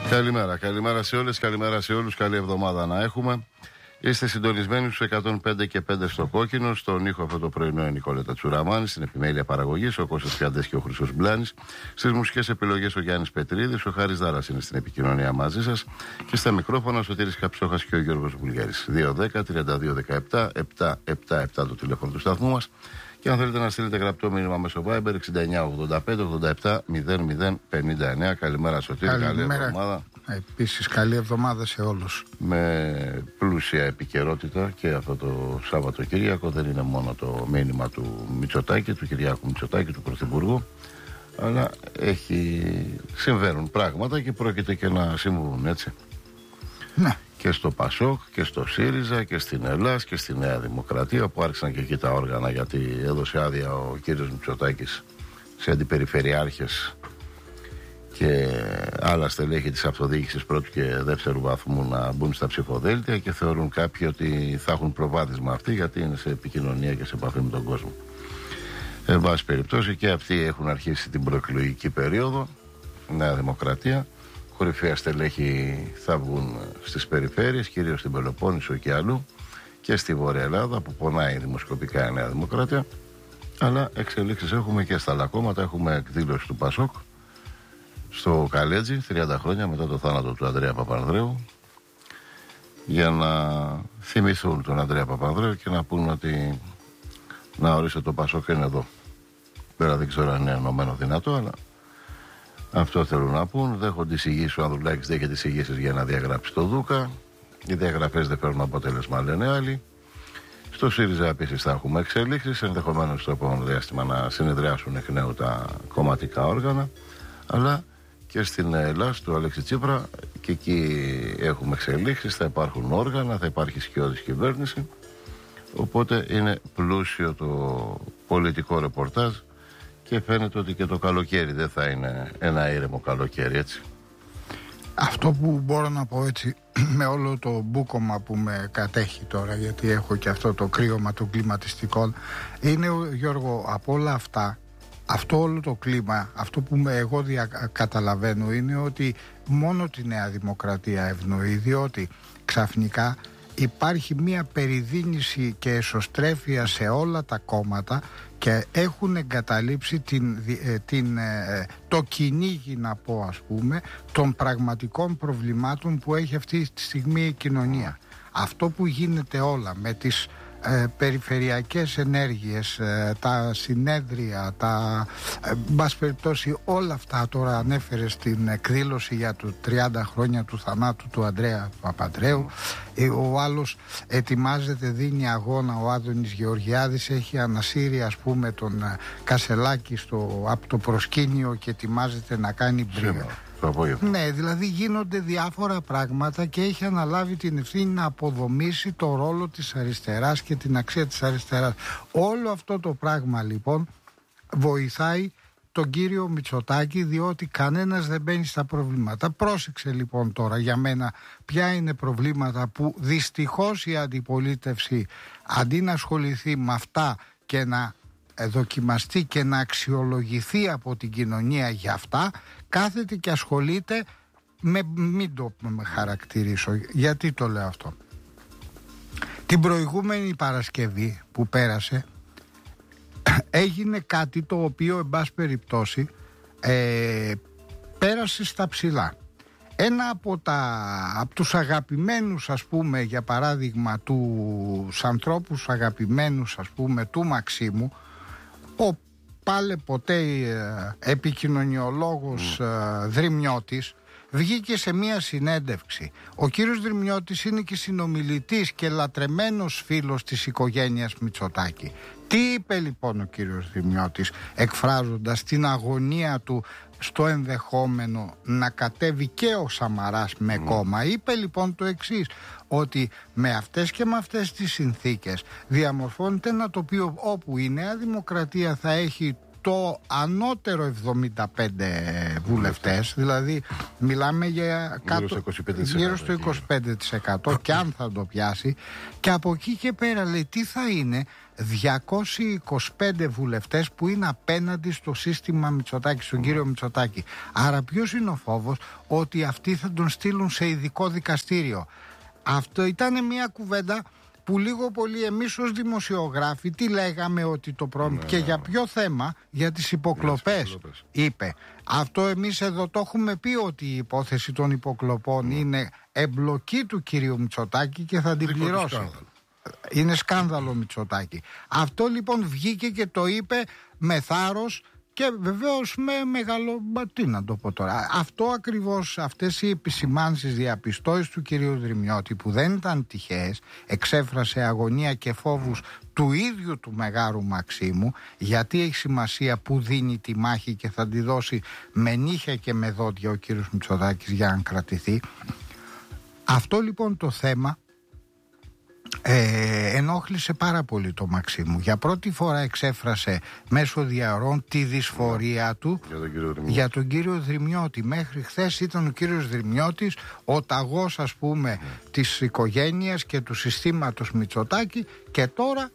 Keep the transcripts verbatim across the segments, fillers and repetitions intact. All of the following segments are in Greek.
Καλημέρα, καλημέρα σε όλες, καλημέρα σε όλους, καλή εβδομάδα να έχουμε. Είστε συντονισμένοι στους εκατόν πέντε και πέντε στο κόκκινο, στον ήχο αυτό το πρωινό η Νικόλετα Τσουραμάνη, στην επιμέλεια παραγωγής ο Κώστας Πιαντές και ο Χρυσός Μπλάνης, στις μουσικές επιλογές ο Γιάννης Πετρίδης, ο Χάρης Δάρας είναι στην επικοινωνία μαζί σας και στα μικρόφωνα ο Σωτήρης Καψόχας και ο Γιώργος Βουλγέρης. δύο δέκα τριάντα δύο δεκαεπτά επτακόσια εβδομήντα επτά το τηλέφωνο του σταθμού μας. Και αν θέλετε να στείλετε γραπτό μήνυμα μέσω Viber εξήντα εννιά ογδόντα πέντε ογδόντα επτά μηδέν μηδέν πενήντα εννέα. Καλημέρα Σωτήρη, καλή εβδομάδα. Επίσης καλή εβδομάδα σε όλους. Με πλούσια επικαιρότητα και αυτό το Σαββατοκύριακο. Δεν είναι μόνο το μήνυμα του Μητσοτάκη, του Κυριάκου Μητσοτάκη, του Πρωθυπουργού, αλλά έχει, συμβαίνουν πράγματα και πρόκειται και να συμβούν, έτσι. Ναι. Και στο ΠΑΣΟΚ και στο ΣΥΡΙΖΑ και στην Ελλάς και στη Νέα Δημοκρατία, που άρχισαν και εκεί τα όργανα, γιατί έδωσε άδεια ο κύριος Μητσοτάκης σε αντιπεριφερειάρχες και άλλα στελέχη της αυτοδιοίκησης πρώτου και δεύτερου βαθμού να μπουν στα ψηφοδέλτια, και θεωρούν κάποιοι ότι θα έχουν προβάδισμα αυτοί, γιατί είναι σε επικοινωνία και σε επαφή με τον κόσμο. Εν πάση περιπτώσει, και αυτοί έχουν αρχίσει την προεκλογική περίοδο. Νέα Δημοκρατία, κορυφαία στελέχη θα βγουν στις περιφέρειες, κυρίως στην Πελοπόννησο και αλλού, και στη Βόρεια Ελλάδα που πονάει δημοσκοπικά η Νέα Δημοκρατία. Αλλά εξελίξεις έχουμε και στα άλλα κόμματα. Έχουμε εκδήλωση του ΠΑΣΟΚ στο Καλέτζι, τριάντα χρόνια μετά το θάνατο του Ανδρέα Παπανδρέου, για να θυμηθούν τον Ανδρέα Παπανδρέου και να πούν ότι να ορίστε, το ΠΑΣΟΚ είναι εδώ. Πέρα δεν ξέρω αν είναι ενωμένο δυνατό, αλλά αυτό θέλουν να πούν. Δέχονται εισηγήσεις, ο Ανδρουλάκης δέχεται εισηγήσεις για να διαγράψει το Δούκα. Οι διαγραφές δεν φέρνουν αποτέλεσμα, λένε άλλοι. Στο ΣΥΡΙΖΑ επίσης θα έχουμε εξελίξεις, ενδεχομένως στο επόμενο διάστημα να συνεδριάσουν εκ νέου τα κομματικά όργανα. Αλλά και στην Ελλάδα του Αλέξη Τσίπρα, και εκεί έχουμε εξελίξεις, θα υπάρχουν όργανα, θα υπάρχει σκιώδης κυβέρνηση. Οπότε είναι πλούσιο το πολιτικό ρεπορτάζ και φαίνεται ότι και το καλοκαίρι δεν θα είναι ένα ήρεμο καλοκαίρι, έτσι. Αυτό που μπορώ να πω, έτσι, με όλο το μπούκομα που με κατέχει τώρα, γιατί έχω και αυτό το κρύωμα των κλιματιστικών, είναι, Γιώργο, από όλα αυτά, αυτό όλο το κλίμα, αυτό που με εγώ δια, καταλαβαίνω είναι ότι μόνο τη Νέα Δημοκρατία ευνοεί, διότι ξαφνικά υπάρχει μια περιδίνηση και εσωστρέφεια σε όλα τα κόμματα και έχουν εγκαταλείψει την, την, το κυνήγι, να πω ας πούμε, των πραγματικών προβλημάτων που έχει αυτή τη στιγμή η κοινωνία. Αυτό που γίνεται όλα με τις Ε, περιφερειακές ενέργειες, ε, τα συνέδρια, τα ε, μπας περιπτώσει όλα αυτά. Τώρα ανέφερε στην εκδήλωση για του τριάντα χρόνια του θανάτου του Ανδρέα Παπανδρέου. ε, ο άλλος ετοιμάζεται, δίνει αγώνα, ο Άδωνης Γεωργιάδης έχει ανασύρει ας πούμε τον ε, Κασελάκη στο, από το προσκήνιο και ετοιμάζεται να κάνει μπρίγα. Ναι, δηλαδή γίνονται διάφορα πράγματα και έχει αναλάβει την ευθύνη να αποδομήσει το ρόλο της αριστεράς και την αξία της αριστεράς. Όλο αυτό το πράγμα λοιπόν βοηθάει τον κύριο Μητσοτάκη, διότι κανένας δεν μπαίνει στα προβλήματα. Πρόσεξε λοιπόν τώρα για μένα ποια είναι προβλήματα που δυστυχώς η αντιπολίτευση, αντί να ασχοληθεί με αυτά και να δοκιμαστεί και να αξιολογηθεί από την κοινωνία για αυτά, κάθεται και ασχολείται με, μην το με χαρακτηρίσω, γιατί το λέω αυτό. Την προηγούμενη Παρασκευή που πέρασε έγινε κάτι το οποίο εν πάση περιπτώσει ε, πέρασε στα ψηλά. Ένα από, τα, από τους αγαπημένους, ας πούμε, για παράδειγμα τους ανθρώπους αγαπημένους, ας πούμε, του Μαξίμου, ο πάλε ποτέ ε, επικοινωνιολόγος ε, Δρυμιώτης, βγήκε σε μία συνέντευξη. Ο κύριος Δρυμιώτης είναι και συνομιλητής και λατρεμένος φίλος της οικογένειας Μητσοτάκη. Τι είπε λοιπόν ο κύριος Δρυμιώτης, εκφράζοντας την αγωνία του στο ενδεχόμενο να κατέβει και ο Σαμαράς με mm. κόμμα? Είπε λοιπόν το εξής, ότι με αυτές και με αυτές τις συνθήκες διαμορφώνεται ένα τοπίο όπου η Νέα Δημοκρατία θα έχει το ανώτερο εβδομήντα πέντε βουλευτές, δηλαδή μιλάμε για κάτω, γύρω στο είκοσι πέντε τοις εκατό και αν θα το πιάσει, και από εκεί και πέρα λέει τι θα είναι διακόσιοι είκοσι πέντε βουλευτές που είναι απέναντι στο σύστημα Μητσοτάκη, στον κύριο Μητσοτάκη. Άρα ποιος είναι ο φόβος? Ότι αυτοί θα τον στείλουν σε ειδικό δικαστήριο. Αυτό ήταν μια κουβέντα που λίγο πολύ εμείς ως δημοσιογράφοι τι λέγαμε, ότι το πρόβλημα, ναι, και για ποιο θέμα? Για τις υποκλοπές, είπε. Αυτό εμείς εδώ το έχουμε πει, ότι η υπόθεση των υποκλοπών, ναι, είναι εμπλοκή του κυρίου Μητσοτάκη και θα την πληρώσει. Σκάνδαλο. Είναι σκάνδαλο Μητσοτάκη. Αυτό λοιπόν βγήκε και το είπε με θάρρος και βεβαίως με μεγάλο, τι να το πω τώρα, αυτό ακριβώς, αυτές οι επισημάνσεις, διαπιστώσεις του κυρίου Δρυμιώτη που δεν ήταν τυχαίες, εξέφρασε αγωνία και φόβους του ίδιου του Μεγάρου Μαξίμου, γιατί έχει σημασία που δίνει τη μάχη και θα τη δώσει με νύχια και με δόντια ο κύριος Μητσοτάκης για να κρατηθεί. Αυτό λοιπόν το θέμα Ε, ενόχλησε πάρα πολύ το Μαξίμου. Για πρώτη φορά εξέφρασε μέσω διαρρών τη δυσφορία του για τον κύριο Δρυμιώτη. Για τον κύριο Δρυμιώτη. Μέχρι χθες ήταν ο κύριος Δρυμιώτης ο ταγός, ας πούμε, mm. της οικογένειας και του συστήματος Μητσοτάκη, και τώρα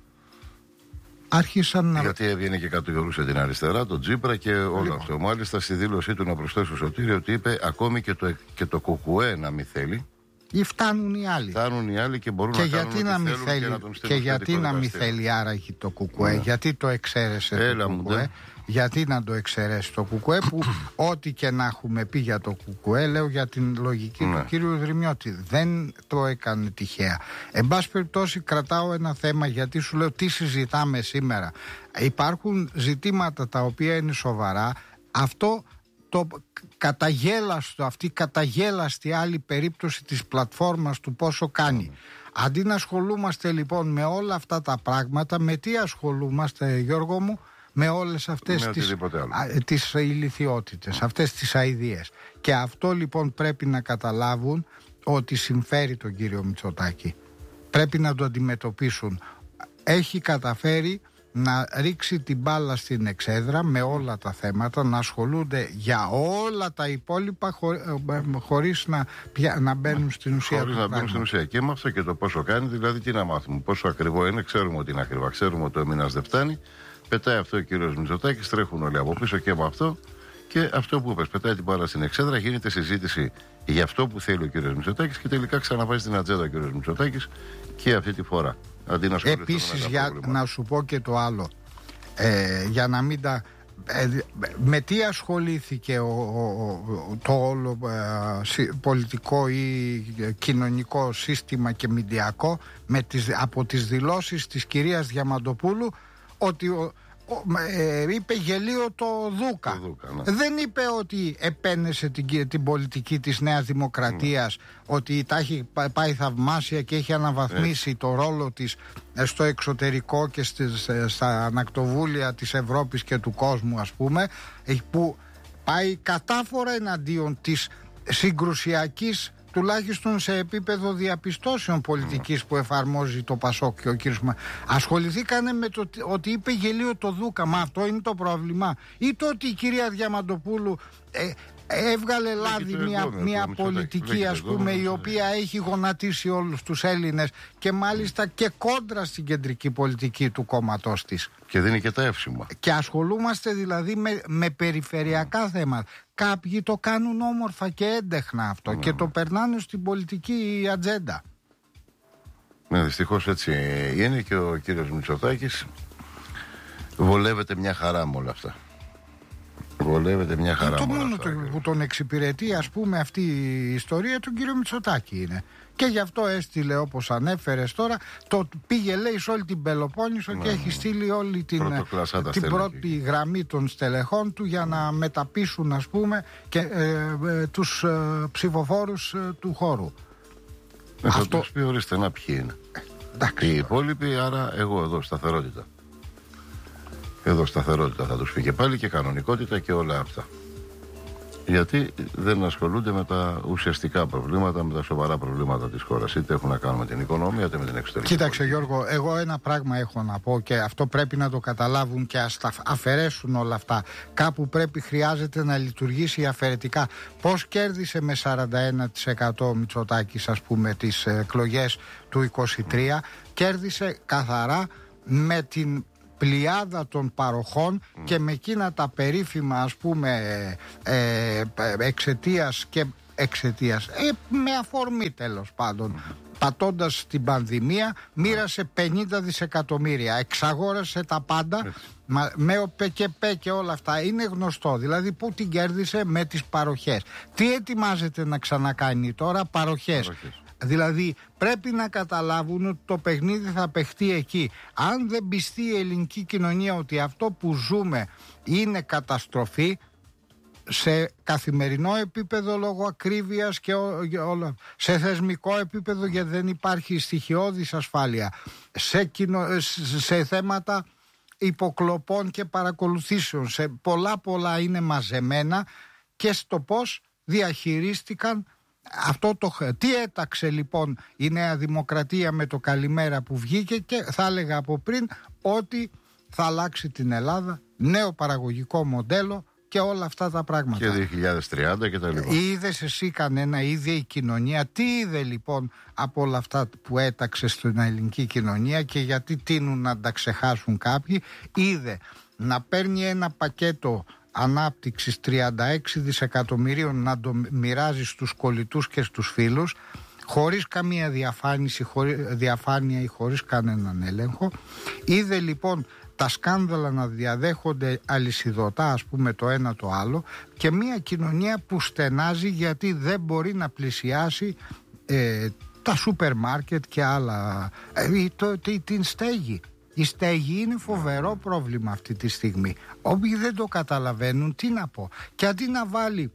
άρχισαν να... Γιατί έβγαινε και κατηγορούσε την αριστερά, τον Τσίπρα και όλο λοιπόν. αυτό. Μάλιστα στη δήλωσή του, να προσθέσω, Σωτήριο, ότι είπε ακόμη και το, και το ΚΚΕ να μην θέλει. Ή φτάνουν οι άλλοι. Φτάνουν οι άλλοι και μπορούν και να γιατί κάνουν να ό,τι θέλουν θέλει, και να τον και γιατί να μην θέλει άραγε το ΚΚΕ, yeah. γιατί το εξαίρεσε Έλα το ΚΚΕ, γιατί να το εξαιρέσει το ΚΚΕ, που ό,τι και να έχουμε πει για το ΚΚΕ, λέω για την λογική yeah. του κύριου Δρυμιώτη, δεν το έκανε τυχαία. Εν πάση περιπτώσει κρατάω ένα θέμα, γιατί σου λέω τι συζητάμε σήμερα. Υπάρχουν ζητήματα τα οποία είναι σοβαρά. Αυτό το καταγέλαστο, αυτή η καταγέλαστη άλλη περίπτωση της πλατφόρμας του πόσο κάνει. Mm. Αντί να ασχολούμαστε λοιπόν με όλα αυτά τα πράγματα, με τι ασχολούμαστε, Γιώργο μου? Με όλες αυτές με τις, α, τις ηλιθιότητες, mm. αυτές τις αηδίες. Και αυτό λοιπόν πρέπει να καταλάβουν ότι συμφέρει τον κύριο Μητσοτάκη. Πρέπει να το αντιμετωπίσουν. Έχει καταφέρει να ρίξει την μπάλα στην εξέδρα με όλα τα θέματα, να ασχολούνται για όλα τα υπόλοιπα χω, χωρίς να, πια, να μπαίνουν στην ουσία. Χωρίς να μπαίνουν στην ουσία. Και με αυτό και το πόσο κάνει, δηλαδή τι να μάθουμε, πόσο ακριβό είναι, ξέρουμε ότι είναι ακριβά, ξέρουμε ότι ο μήνας δεν φτάνει. Πετάει αυτό ο κύριος Μητσοτάκης, τρέχουν όλοι από πίσω και με αυτό. Και αυτό που είπες, πετάει την μπάλα στην εξέδρα, γίνεται συζήτηση για αυτό που θέλει ο κύριος Μητσοτάκης και τελικά ξαναβάζει την ατζέντα ο κύριος Μητσοτάκης και αυτή τη φορά. Επίσης, για να σου πω και το άλλο, ε, για να μην τα... Ε, με τι ασχολήθηκε ο, ο, το όλο ε, πολιτικό ή κοινωνικό σύστημα και μηντιακό με τις, από τις δηλώσεις της κυρίας Διαμαντοπούλου ότι ο, Ε, είπε γελίο το Δούκα, το Δούκα ναι. Δεν είπε ότι επένεσε την, την πολιτική της Νέας Δημοκρατίας, ναι. ότι τα έχει πάει θαυμάσια και έχει αναβαθμίσει ε. το ρόλο της στο εξωτερικό και στις, στα ανακτοβούλια της Ευρώπης και του κόσμου, ας πούμε, που πάει κατάφορα εναντίον της συγκρουσιακής, τουλάχιστον σε επίπεδο διαπιστώσεων πολιτικής, που εφαρμόζει το Πασόκ και ο κύριος Μα... Ασχοληθήκανε με το ότι είπε γελίο το Δούκα. Μα αυτό είναι το πρόβλημα? Ή το ότι η κυρία Διαμαντοπούλου ε, έβγαλε λάδι μια, μια πολιτική, ας πούμε, η οποία έχει γονατίσει όλους τους Έλληνες και μάλιστα και κόντρα στην κεντρική πολιτική του κόμματός της. Και δίνει και τα εύσημα. Και ασχολούμαστε δηλαδή με, με περιφερειακά mm. θέματα. Κάποιοι το κάνουν όμορφα και έντεχνα αυτό mm. και το περνάνε στην πολιτική ατζέντα. Ναι, δυστυχώς έτσι είναι, και ο κύριος Μητσοτάκης βολεύεται μια χαρά με όλα αυτά. Βολεύεται μια χαρά. Το με όλα μόνο αυτά, το, που τον εξυπηρετεί, ας πούμε, αυτή η ιστορία, τον κύριο Μητσοτάκη είναι. Και γι' αυτό έστειλε, όπως ανέφερες τώρα, το πήγε λέει σε όλη την Πελοπόννησο ναι, και έχει στείλει όλη την, την πρώτη γραμμή των στελεχών του για να μεταπίσουν, ας πούμε, και ε, ε, τους ε, ψηφοφόρους ε, του χώρου. Ναι, αυτό... θα τους πει ορίστε να ποιοι είναι. Εντάξει, οι υπόλοιποι, άρα εγώ εδώ σταθερότητα. Εδώ σταθερότητα θα τους πει και πάλι, και κανονικότητα και όλα αυτά. Γιατί δεν ασχολούνται με τα ουσιαστικά προβλήματα, με τα σοβαρά προβλήματα της χώρας. Είτε έχουν να κάνουν με την οικονομία, είτε με την εξωτερική. Κοίταξε, πολιτική. Γιώργο, εγώ ένα πράγμα έχω να πω και αυτό πρέπει να το καταλάβουν και ας τα αφαιρέσουν όλα αυτά. Κάπου πρέπει, χρειάζεται να λειτουργήσει αφαιρετικά. Πώς κέρδισε με σαράντα ένα τοις εκατό ο Μητσοτάκης, ας πούμε, τις εκλογές του είκοσι τρία, κέρδισε καθαρά με την πλειάδα των παροχών mm. και με εκείνα τα περίφημα, ας πούμε, ε, εξαιτίας και εξαιτίας ε, με αφορμή τέλος πάντων mm. πατώντας την πανδημία, μοίρασε πενήντα δισεκατομμύρια, εξαγόρασε τα πάντα mm. μα, με ο ΠΚΠ και όλα αυτά. Είναι γνωστό, δηλαδή που την κέρδισε με τις παροχές. Τι ετοιμάζεται να ξανακάνει τώρα? Παροχές, παροχές. Δηλαδή πρέπει να καταλάβουν ότι το παιχνίδι θα παιχτεί εκεί. Αν δεν πιστεί η ελληνική κοινωνία ότι αυτό που ζούμε είναι καταστροφή σε καθημερινό επίπεδο λόγω ακρίβειας και όλα, σε θεσμικό επίπεδο γιατί δεν υπάρχει στοιχειώδης ασφάλεια, σε, κοινο, σε θέματα υποκλοπών και παρακολουθήσεων, σε πολλά πολλά είναι μαζεμένα και στο πώς διαχειρίστηκαν αυτό το... Τι έταξε λοιπόν η Νέα Δημοκρατία με το καλημέρα που βγήκε, και θα έλεγα από πριν ότι θα αλλάξει την Ελλάδα, νέο παραγωγικό μοντέλο και όλα αυτά τα πράγματα. Και δύο χιλιάδες τριάντα και τα λοιπά. Είδες εσύ κανένα, είδε η κοινωνία? Τι είδε λοιπόν από όλα αυτά που έταξε στην ελληνική κοινωνία και γιατί τείνουν να τα ξεχάσουν κάποιοι? Είδε να παίρνει ένα πακέτο ανάπτυξης τριάντα έξι δισεκατομμυρίων να το μοιράζει στους κολλητούς και στους φίλους χωρίς καμία διαφάνιση, χωρί, διαφάνεια ή χωρίς κανέναν έλεγχο. Είδε λοιπόν τα σκάνδαλα να διαδέχονται αλυσιδωτά, ας πούμε, το ένα το άλλο, και μια κοινωνία που στενάζει γιατί δεν μπορεί να πλησιάσει ε, τα σούπερ μάρκετ και άλλα, ε, το, το, την στέγη. Η στέγη είναι φοβερό πρόβλημα αυτή τη στιγμή. Όποιοι δεν το καταλαβαίνουν, τι να πω. Και αντί να βάλει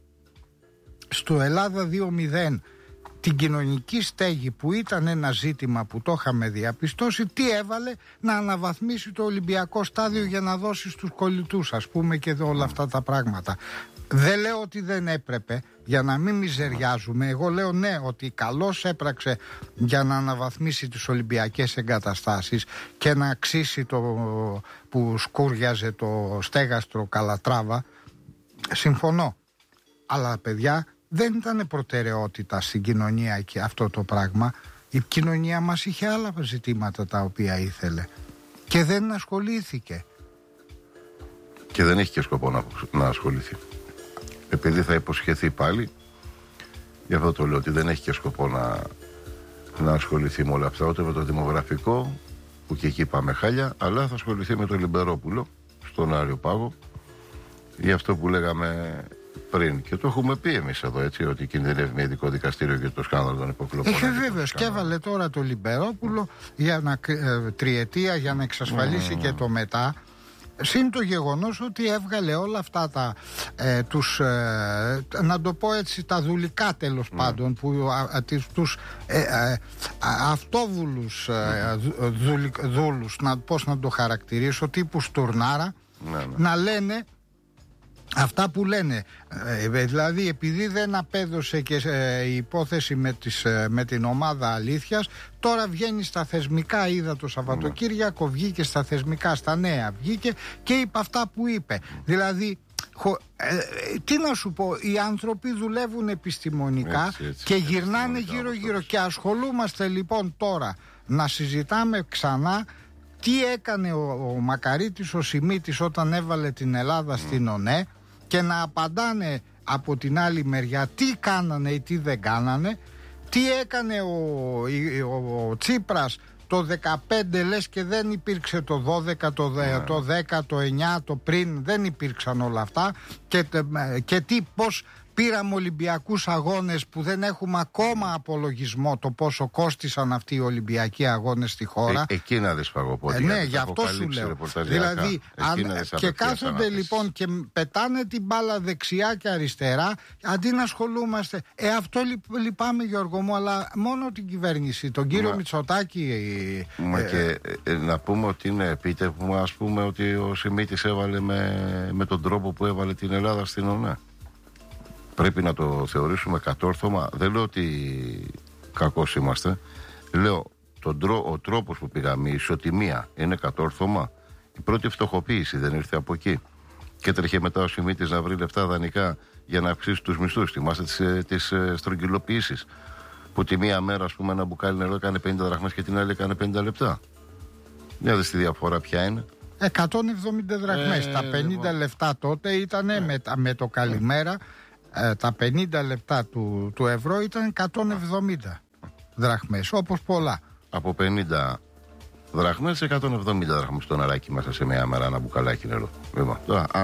στο Ελλάδα δύο μηδέν την κοινωνική στέγη που ήταν ένα ζήτημα που το είχαμε διαπιστώσει, τι έβαλε? Να αναβαθμίσει το Ολυμπιακό στάδιο για να δώσει στους κολλητούς, ας πούμε, και όλα αυτά τα πράγματα. Δεν λέω ότι δεν έπρεπε, για να μην μιζεριάζουμε. Εγώ λέω ναι, ότι καλώς έπραξε για να αναβαθμίσει τις Ολυμπιακές εγκαταστάσεις και να αξίσει το που σκούριαζε το στέγαστρο Καλατράβα. Συμφωνώ. Αλλά παιδιά, δεν ήταν προτεραιότητα στην κοινωνία και αυτό το πράγμα. Η κοινωνία μας είχε άλλα ζητήματα τα οποία ήθελε και δεν ασχολήθηκε. Και δεν έχει και σκοπό να, να ασχοληθεί. Επειδή θα υποσχεθεί πάλι, γι' αυτό το λέω ότι δεν έχει και σκοπό να, να ασχοληθεί με όλα αυτά, ούτε με το δημογραφικό, που και εκεί πάμε χάλια, αλλά θα ασχοληθεί με τον Λιμπερόπουλο στον Άριο Πάγο, για αυτό που λέγαμε πριν. Και το έχουμε πει εμείς εδώ, έτσι, ότι κινδυνεύει με ειδικό δικαστήριο για το σκάνδαλο των υποκλοπών. Είχε βέβαιος, και έβαλε τώρα το Λιμπερόπουλο για να, ε, τριετία για να εξασφαλίσει mm. και το μετά. Συν το γεγονός ότι έβγαλε όλα αυτά τα ε, τους, ε, να το πω έτσι, τα δουλικά τέλος mm. πάντων, που, α, τις, τους ε, ε, αυτόβουλους ε, δούλ, δούλους, να, πώς να το χαρακτηρίσω, τύπου Στουρνάρα, mm. να λένε αυτά που λένε. Ε, δηλαδή επειδή δεν απέδωσε και ε, η υπόθεση με, τις, ε, με την ομάδα αλήθειας, τώρα βγαίνει στα θεσμικά. Είδα το Σαββατοκύριακο, βγήκε στα θεσμικά, στα νέα βγήκε και είπε αυτά που είπε. Δηλαδή χω, ε, τι να σου πω, οι άνθρωποι δουλεύουν επιστημονικά έτσι, έτσι, και γυρνάνε γύρω γύρω. Και ασχολούμαστε λοιπόν τώρα να συζητάμε ξανά τι έκανε ο, ο Μακαρίτης ο Σιμίτης όταν έβαλε την Ελλάδα mm. στην ΟΝΕ, και να απαντάνε από την άλλη μεριά τι κάνανε ή τι δεν κάνανε. Τι έκανε ο, ο, ο Τσίπρας το δεκαπέντε, λες και δεν υπήρξε το δώδεκα, το, yeah. το δέκα, το εννιά, το πριν, δεν υπήρξαν όλα αυτά. Και, και τι, πώς πήραμε Ολυμπιακούς αγώνες που δεν έχουμε ακόμα απολογισμό το πόσο κόστησαν αυτοί οι Ολυμπιακοί αγώνες στη χώρα. Ε, εκεί να δεις Παγωπώτη. Ε, ναι, γι' αυτό σου λέω. Δηλαδή, αν, και κάθονται λοιπόν και πετάνε την μπάλα δεξιά και αριστερά, αντί να ασχολούμαστε. Ε, αυτό λυπάμαι, Γιώργο μου, αλλά μόνο την κυβέρνηση, τον κύριο Μα... Μητσοτάκη. Μα ε, και ε, να πούμε ότι είναι επίτευγμα, ας πούμε, ότι ο Σιμίτης έβαλε με, με τον τρόπο που έβαλε την Ελλάδα στην ΟΝΕ. πρέπει να το θεωρήσουμε κατόρθωμα. Δεν λέω ότι κακώς είμαστε. Λέω τον τρό, ο τρόπος που πήγαμε, η ισοτιμία είναι κατόρθωμα. Η πρώτη φτωχοποίηση δεν ήρθε από εκεί. Και έτρεχε μετά ο Σιμίτης να βρει λεφτά δανεικά για να αυξήσει τους μισθούς. Θυμάστε τις, τις στρογγυλοποιήσεις. Που τη μία μέρα, ας πούμε, ένα μπουκάλι νερό έκανε πενήντα δραχμές και την άλλη έκανε πενήντα λεπτά. Για δεις τη διαφορά ποια είναι. εκατόν εβδομήντα δραχμές. Ε, τα πενήντα λοιπόν. Λεπτά τότε ήταν ε. με, με το καλημέρα. Ε, τα πενήντα λεπτά του, του ευρώ ήταν εκατόν εβδομήντα δραχμές. Όπως πολλά. Από πενήντα δραχμές, εκατόν εβδομήντα δραχμές το νεράκι μέσα σε μια μέρα, ένα μπουκαλάκι νερό. Λοιπόν, τώρα,